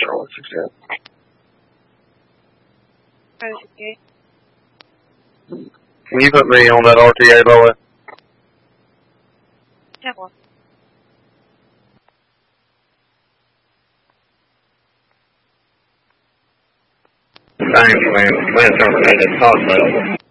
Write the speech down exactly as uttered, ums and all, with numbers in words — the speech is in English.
Charlotte six ten. Okay. Can you put me on that R T A, by the way? Yeah, well. Thanks, man. Man, it's going to be a talk about